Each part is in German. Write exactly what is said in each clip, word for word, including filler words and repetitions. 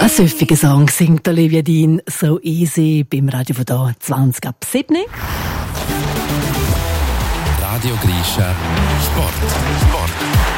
Ein süffiger Song singt Olivia Dean, «So Easy» beim Radio von da, zwanzig ab sieben. Radio Grischa Sport. Sport.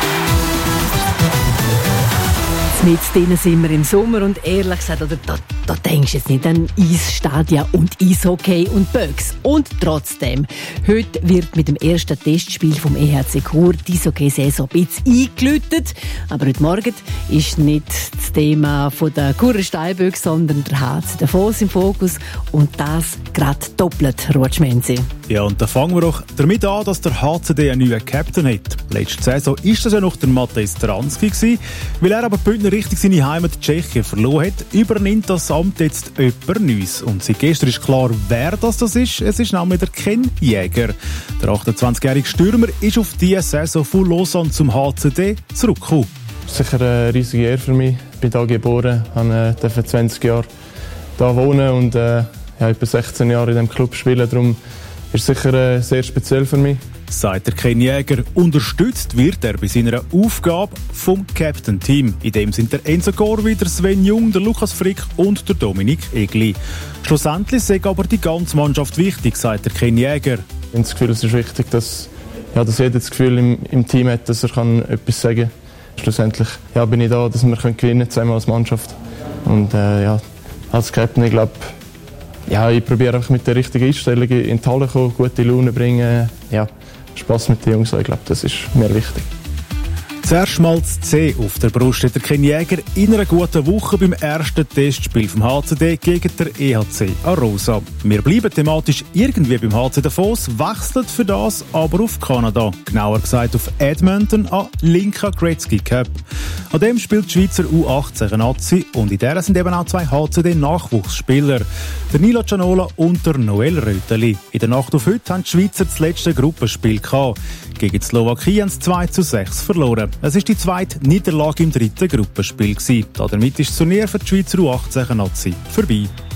Mit denen sind wir im Sommer und ehrlich gesagt, oder, da, da denkst du jetzt nicht an Eisstadien und Eishockey und Böcks. Und trotzdem, heute wird mit dem ersten Testspiel vom E H C Chur die Eishockey-Saison ein bisschen eingeläutet. Aber heute Morgen ist nicht das Thema der Churer Steinböcke, sondern der H C Davos im Fokus. Und das gerade doppelt, Rutschmenzi. Ja, und da fangen wir doch damit an, dass der H C D einen neuen Captain hat. Letzte Saison war das ja noch der Matej Stranski gewesen. Weil er aber Bündner richtig seine Heimat Tschechien verloren hat, übernimmt das Amt jetzt jemand Neues. Und seit gestern ist klar, wer das, das ist. Es ist nämlich der Ken Jäger. Der achtundzwanzigjährige Stürmer ist auf diese Saison von Lausanne zum H C D zurückgekommen. Sicher eine riesige Ehre für mich. Ich bin hier geboren, durfte zwanzig Jahre hier wohnen und äh, ja, etwa sechzehn Jahre in diesem Club spielen. Darum ist es sicher äh, sehr speziell für mich. Sagt der Ken Jäger. Unterstützt wird er bei seiner Aufgabe vom Captain-Team. In dem sind der Enzo Gorwi, der Sven Jung, der Lukas Frick und der Dominik Egli. Schlussendlich sagt aber die ganze Mannschaft wichtig, sagt der Ken Jäger. Ich habe das Gefühl, es ist wichtig, dass, ja, dass jeder das Gefühl im, im Team hat, dass er kann etwas sagen kann. Schlussendlich ja, bin ich da, dass wir gewinnen können, zusammen als Mannschaft. Und äh, ja, als Captain, ich glaube, ja, ich probiere einfach mit der richtigen Einstellung in die Halle zu kommen, gute Laune bringen, ja, Spass mit den Jungs, ich glaube, das ist mir wichtig. Zuerst mal das C auf der Brust hat der Ken Jäger in einer guten Woche beim ersten Testspiel vom H C D gegen der E H C Arosa. Wir bleiben thematisch irgendwie beim H C Davos, wechseln für das aber auf Kanada. Genauer gesagt auf Edmonton an Linka Gretzky Cup. An dem spielt die Schweizer U achtzehn Nazi und in der sind eben auch zwei H C D-Nachwuchsspieler. Der Nilo Cianola und der Noel Röteli. In der Nacht auf heute haben die Schweizer das letzte Gruppenspiel gehabt. Gegen die Slowakei haben sie zwei zu sechs verloren. Es war die zweite Niederlage im dritten Gruppenspiel. Damit ist das Turnier für die Schweizer U achtzehn Nazi vorbei.